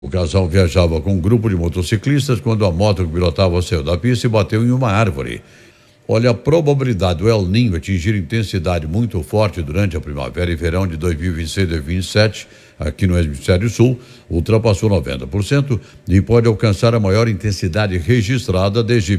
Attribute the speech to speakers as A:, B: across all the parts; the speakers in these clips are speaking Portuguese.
A: O casal viajava com um grupo de motociclistas quando a moto que pilotava saiu da pista e bateu em uma árvore. Olha, a probabilidade do El Niño atingir intensidade muito forte durante a primavera e verão de 2026 e 2027, aqui no Hemisfério Sul, ultrapassou 90% e pode alcançar a maior intensidade registrada desde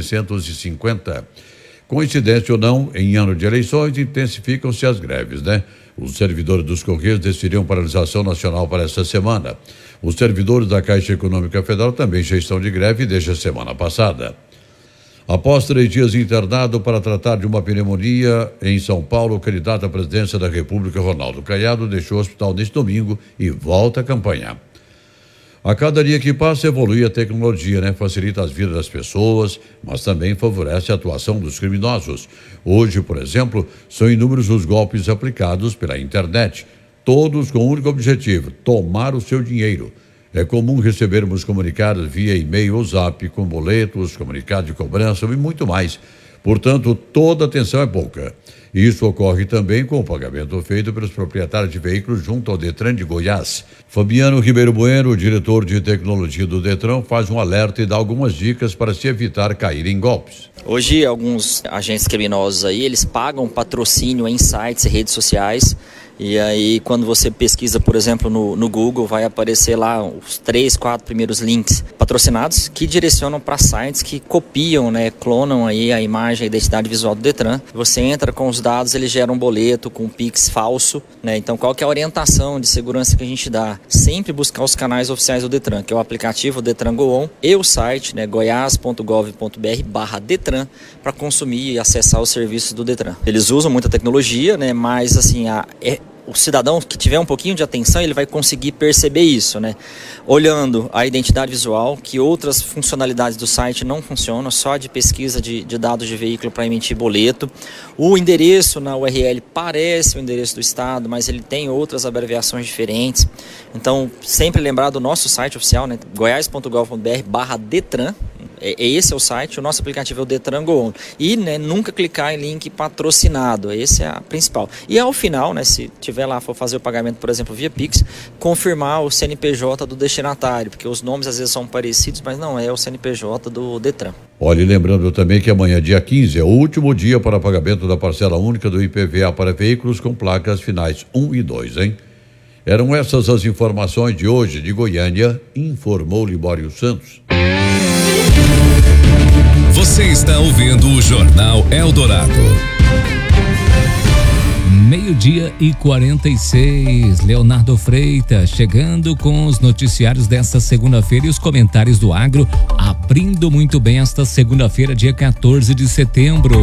A: 1950. Coincidência ou não, em ano de eleições, intensificam-se as greves, né? Os servidores dos Correios decidiram paralisação nacional para esta semana. Os servidores da Caixa Econômica Federal também já estão de greve desde a semana passada. Após 3 dias internado para tratar de uma pneumonia em São Paulo, o candidato à presidência da República, Ronaldo Caiado, deixou o hospital neste domingo e volta a campanhar. A cada dia que passa, evolui a tecnologia, né? Facilita as vidas das pessoas, mas também favorece a atuação dos criminosos. Hoje, por exemplo, são inúmeros os golpes aplicados pela internet, todos com o único objetivo: tomar o seu dinheiro. É comum recebermos comunicados via e-mail ou zap com boletos, comunicados de cobrança e muito mais. Portanto, toda atenção é pouca. Isso ocorre também com o pagamento feito pelos proprietários de veículos junto ao Detran de Goiás. Fabiano Ribeiro Bueno, diretor de tecnologia do Detran, faz um alerta e dá algumas dicas para se evitar cair em golpes.
B: Hoje, alguns agentes criminosos aí, eles pagam patrocínio em sites e redes sociais. E aí, quando você pesquisa, por exemplo, no Google, vai aparecer lá os 3, 4 primeiros links patrocinados que direcionam para sites que copiam, né, clonam aí a imagem, a identidade visual do Detran. Você entra com os dados, ele gera um boleto com um Pix falso, né? Então, qual que é a orientação de segurança que a gente dá? Sempre buscar os canais oficiais do Detran, que é o aplicativo Detran Go On e o site, né, goias.gov.br/Detran, para consumir e acessar os serviços do Detran. Eles usam muita tecnologia, né, mas assim, o cidadão que tiver um pouquinho de atenção, ele vai conseguir perceber isso, né? Olhando a identidade visual, que outras funcionalidades do site não funcionam, só de pesquisa de dados de veículo para emitir boleto. O endereço na URL parece o endereço do estado, mas ele tem outras abreviações diferentes. Então, sempre lembrar do nosso site oficial, né? goias.gov.br/Detran. Esse é o site, o nosso aplicativo é o Detran Go On. E, né, nunca clicar em link patrocinado, esse é a principal. E ao final, né, se tiver lá, for fazer o pagamento, por exemplo, via Pix, confirmar o CNPJ do destinatário, porque os nomes às vezes são parecidos, mas não é o CNPJ do Detran.
A: Olha, e lembrando também que amanhã, dia 15, é o último dia para pagamento da parcela única do IPVA para veículos com placas finais 1 e 2, hein? Eram essas as informações de hoje de Goiânia, informou Libório Santos.
C: Você está ouvindo o Jornal Eldorado. 12:46, Leonardo Freitas chegando com os noticiários desta segunda-feira e os comentários do agro, abrindo muito bem esta segunda-feira, dia 14 de setembro.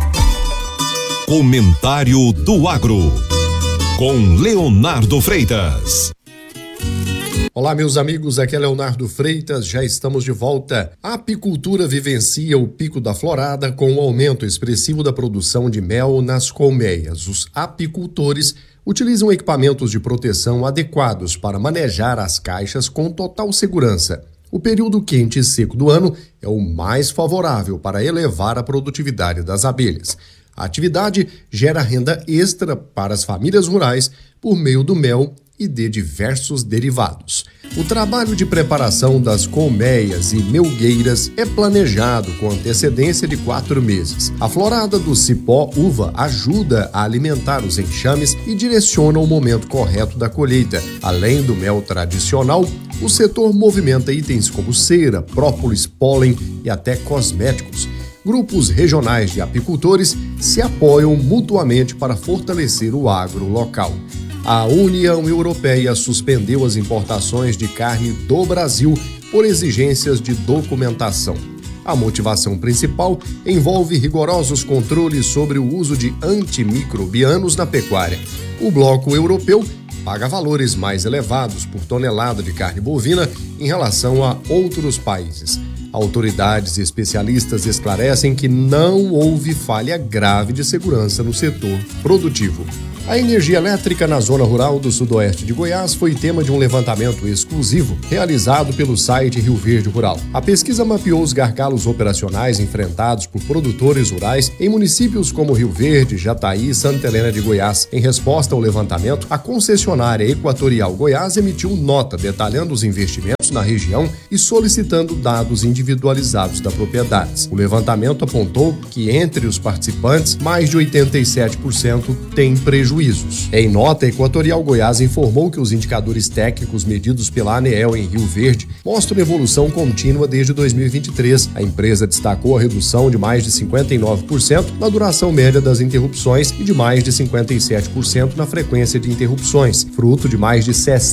D: Comentário do agro, com Leonardo Freitas.
E: Olá, meus amigos, aqui é Leonardo Freitas, já estamos de volta. A apicultura vivencia o pico da florada com o aumento expressivo da produção de mel nas colmeias. Os apicultores utilizam equipamentos de proteção adequados para manejar as caixas com total segurança. O período quente e seco do ano é o mais favorável para elevar a produtividade das abelhas. A atividade gera renda extra para as famílias rurais por meio do mel e de diversos derivados. O trabalho de preparação das colmeias e melgueiras é planejado com antecedência de 4 meses. A florada do cipó-uva ajuda a alimentar os enxames e direciona o momento correto da colheita. Além do mel tradicional, o setor movimenta itens como cera, própolis, pólen e até cosméticos. Grupos regionais de apicultores se apoiam mutuamente para fortalecer o agro local. A União Europeia suspendeu as importações de carne do Brasil por exigências de documentação. A motivação principal envolve rigorosos controles sobre o uso de antimicrobianos na pecuária. O bloco europeu paga valores mais elevados por tonelada de carne bovina em relação a outros países. Autoridades e especialistas esclarecem que não houve falha grave de segurança no setor produtivo. A energia elétrica na zona rural do sudoeste de Goiás foi tema de um levantamento exclusivo realizado pelo site Rio Verde Rural. A pesquisa mapeou os gargalos operacionais enfrentados por produtores rurais em municípios como Rio Verde, Jataí e Santa Helena de Goiás. Em resposta ao levantamento, a concessionária Equatorial Goiás emitiu nota detalhando os investimentos na região e solicitando dados individualizados da propriedades. O levantamento apontou que entre os participantes, mais de 87% têm prejuízos. Em nota, a Equatorial Goiás informou que os indicadores técnicos medidos pela ANEEL em Rio Verde mostram evolução contínua desde 2023. A empresa destacou a redução de mais de 59% na duração média das interrupções e de mais de 57% na frequência de interrupções, fruto de mais de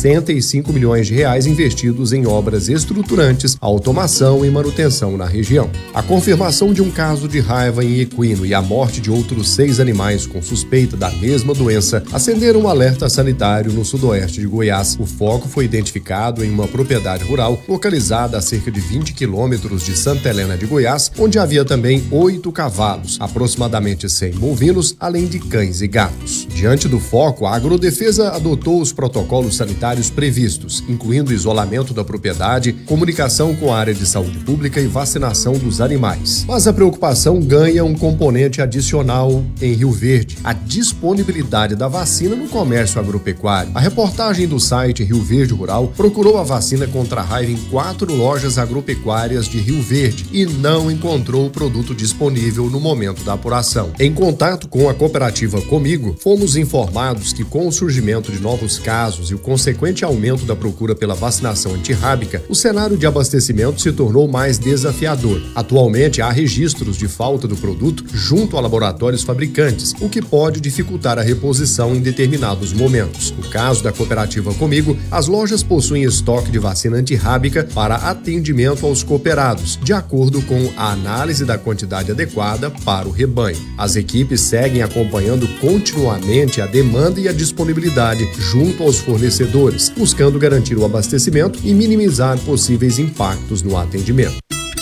E: 65 milhões de reais investidos em obras estruturantes, automação e manutenção na região. A confirmação de um caso de raiva em equino e a morte de outros 6 animais com suspeita da mesma doença acenderam um alerta sanitário no sudoeste de Goiás. O foco foi identificado em uma propriedade rural localizada a cerca de 20 quilômetros de Santa Helena de Goiás, onde havia também 8 cavalos, aproximadamente 100 bovinos, além de cães e gatos. Diante do foco, a Agrodefesa adotou os protocolos sanitários previstos, incluindo isolamento da propriedade, comunicação com a área de saúde pública e vacinação dos animais. Mas a preocupação ganha um componente adicional em Rio Verde: a disponibilidade da vacina no comércio agropecuário. A reportagem do site Rio Verde Rural procurou a vacina contra a raiva em 4 lojas agropecuárias de Rio Verde e não encontrou o produto disponível no momento da apuração. Em contato com a cooperativa Comigo, fomos informados que com o surgimento de novos casos e o consequente aumento da procura pela vacinação antirrábica, o cenário de abastecimento se tornou mais desafiador. Atualmente há registros de falta do produto junto a laboratórios fabricantes, o que pode dificultar a reposição em determinados momentos. No caso da cooperativa Comigo, as lojas possuem estoque de vacina antirrábica para atendimento aos cooperados, de acordo com a análise da quantidade adequada para o rebanho. As equipes seguem acompanhando continuamente a demanda e a disponibilidade junto aos fornecedores, buscando garantir o abastecimento e minimizar possíveis impactos no atendimento.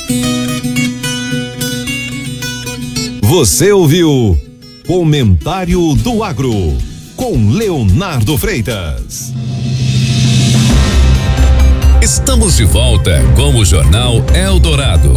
D: Você ouviu Comentário do Agro com Leonardo Freitas. Estamos de volta com o Jornal Eldorado.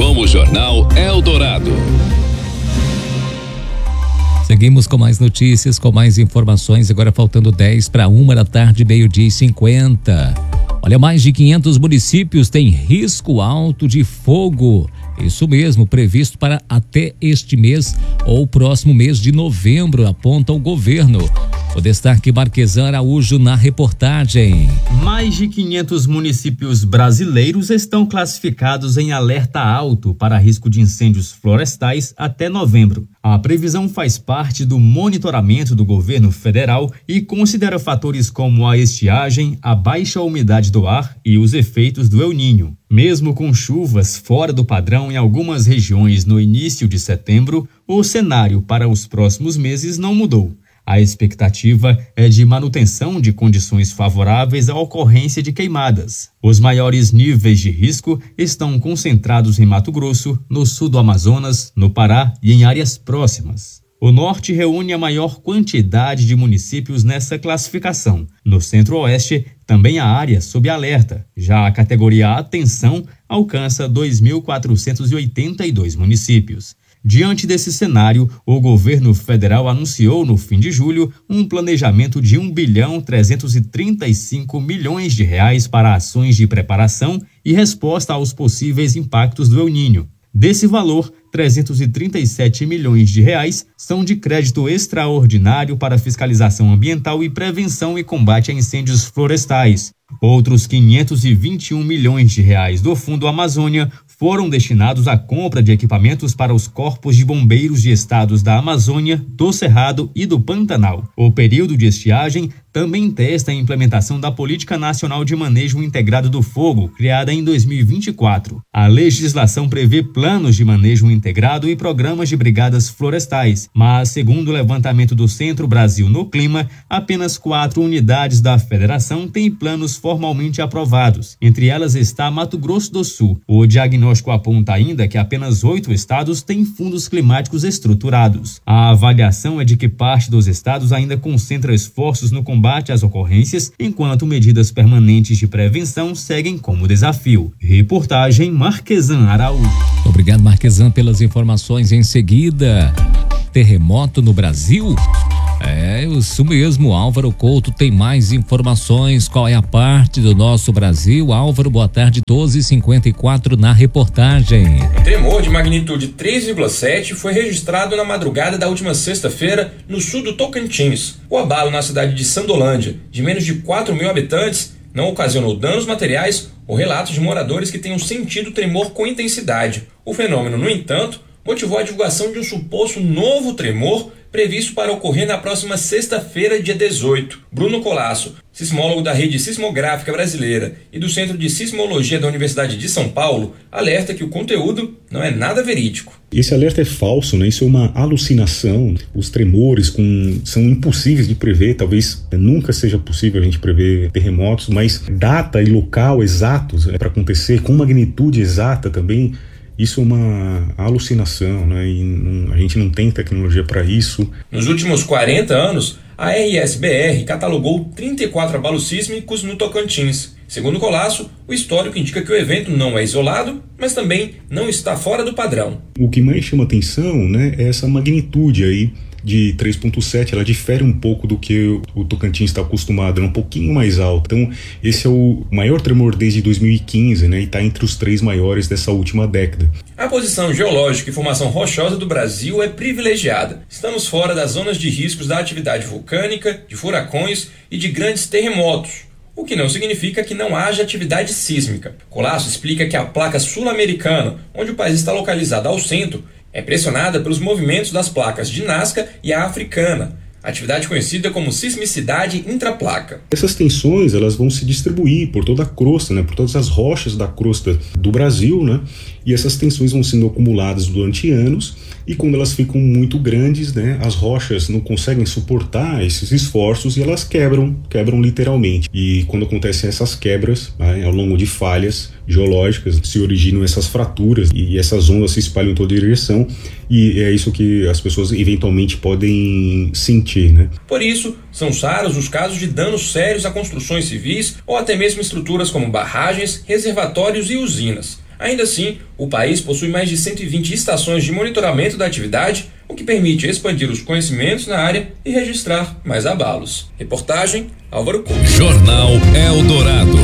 C: Seguimos com mais notícias, com mais informações, agora faltando 10 para 1 da tarde, 12:50. Olha, mais de 500 municípios têm risco alto de fogo. Isso mesmo, previsto para até este mês ou próximo mês de novembro, aponta o governo. O destaque Marquesan Araújo na reportagem.
F: Mais de 500 municípios brasileiros estão classificados em alerta alto para risco de incêndios florestais até novembro. A previsão faz parte do monitoramento do governo federal e considera fatores como a estiagem, a baixa umidade do ar e os efeitos do El Niño. Mesmo com chuvas fora do padrão em algumas regiões no início de setembro, o cenário para os próximos meses não mudou. A expectativa é de manutenção de condições favoráveis à ocorrência de queimadas. Os maiores níveis de risco estão concentrados em Mato Grosso, no sul do Amazonas, no Pará e em áreas próximas. O norte reúne a maior quantidade de municípios nessa classificação. No centro-oeste, também há áreas sob alerta. Já a categoria Atenção alcança 2.482 municípios. Diante desse cenário, o governo federal anunciou no fim de julho um planejamento de R$1.335 bilhões para ações de preparação e resposta aos possíveis impactos do El Niño. Desse valor, R$337 milhões são de crédito extraordinário para fiscalização ambiental e prevenção e combate a incêndios florestais. Outros R$521 milhões do Fundo Amazônia foram destinados à compra de equipamentos para os corpos de bombeiros de estados da Amazônia, do Cerrado e do Pantanal. O período de estiagem também testa a implementação da Política Nacional de Manejo Integrado do Fogo, criada em 2024. A legislação prevê planos de manejo integrado e programas de brigadas florestais, mas, segundo o levantamento do Centro Brasil no Clima, apenas 4 unidades da federação têm planos formalmente aprovados. Entre elas está Mato Grosso do Sul. O diagnóstico aponta ainda que apenas 8 estados têm fundos climáticos estruturados. A avaliação é de que parte dos estados ainda concentra esforços no combate às ocorrências, enquanto medidas permanentes de prevenção seguem como desafio. Reportagem Marquesan Araújo.
C: Obrigado, Marquesan, pelas informações. Em seguida, terremoto no Brasil? É, isso mesmo, Álvaro Couto tem mais informações. Qual é a parte do nosso Brasil? Álvaro, boa tarde, 12h54 na reportagem.
G: Um tremor de magnitude 3,7 foi registrado na madrugada da última sexta-feira no sul do Tocantins. O abalo na cidade de Sandolândia, de menos de 4.000 habitantes, não ocasionou danos materiais ou relatos de moradores que tenham sentido tremor com intensidade. O fenômeno, no entanto, motivou a divulgação de um suposto novo tremor previsto para ocorrer na próxima sexta-feira, dia 18. Bruno Colasso, sismólogo da Rede Sismográfica Brasileira e do Centro de Sismologia da Universidade de São Paulo, alerta que o conteúdo não é nada verídico.
H: Esse alerta é falso, né? Isso é uma alucinação. Os tremores são impossíveis de prever, talvez nunca seja possível a gente prever terremotos, mas data e local exatos para acontecer, com magnitude exata também, isso é uma alucinação, né? E a gente não tem tecnologia para isso.
G: Nos últimos 40 anos, a RSBR catalogou 34 abalos sísmicos no Tocantins. Segundo Colasso, o histórico indica que o evento não é isolado, mas também não está fora do padrão.
H: O que mais chama atenção, né, é essa magnitude aí de 3,7, ela difere um pouco do que o Tocantins está acostumado, é um pouquinho mais alto. Então, esse é o maior tremor desde 2015, né, e está entre os 3 maiores dessa última década.
G: A posição geológica e formação rochosa do Brasil é privilegiada. Estamos fora das zonas de riscos da atividade vulcânica, de furacões e de grandes terremotos, o que não significa que não haja atividade sísmica. Colasso explica que a placa sul-americana, onde o país está localizado ao centro, é pressionada pelos movimentos das placas de Nazca e a africana, atividade conhecida como sismicidade intraplaca.
H: Essas tensões, elas vão se distribuir por toda a crosta, né, por todas as rochas da crosta do Brasil, né, e essas tensões vão sendo acumuladas durante anos, e quando elas ficam muito grandes, né, as rochas não conseguem suportar esses esforços e elas quebram literalmente. E quando acontecem essas quebras, né, ao longo de falhas geológicas, se originam essas fraturas e essas ondas se espalham em toda direção, e é isso que as pessoas eventualmente podem sentir, né?
G: Por isso, são raros os casos de danos sérios a construções civis ou até mesmo estruturas como barragens, reservatórios e usinas. Ainda assim, o país possui mais de 120 estações de monitoramento da atividade, o que permite expandir os conhecimentos na área e registrar mais abalos. Reportagem Álvaro Couto.
D: Jornal Eldorado.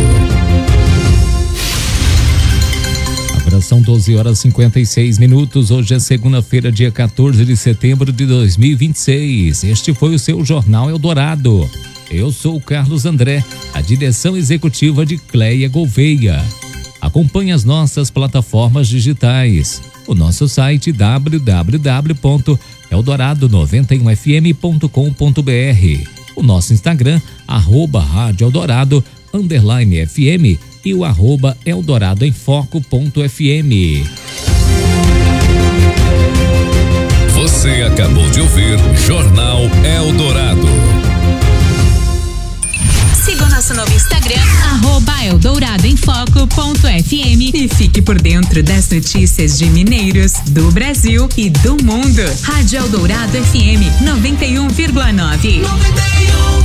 C: Agora são 12h56. Hoje é segunda-feira, dia 14 de setembro de 2026. Este foi o seu Jornal Eldorado. Eu sou o Carlos André, a direção executiva de Cleia Gouveia. Acompanhe as nossas plataformas digitais. O nosso site www.eldorado91fm.com.br. O nosso Instagram, @Rádio Eldorado _FM e o @EldoradoEmFoco.fm.
D: Você acabou de ouvir Jornal Eldorado.
I: Siga o nosso novo Instagram, @EldoradoEmFoco.fm, e fique por dentro das notícias de Mineiros, do Brasil e do mundo. Rádio Eldorado FM 91,9.